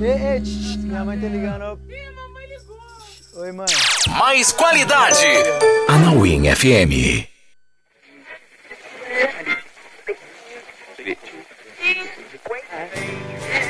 Ei, minha mãe tá ligando. Ih, mamãe ligou. Oi, mãe. Mais qualidade. Anauim FM.